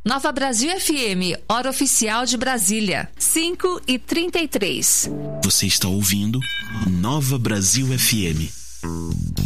Nova Brasil FM, hora oficial de Brasília, 5h33. Você está ouvindo Nova Brasil FM.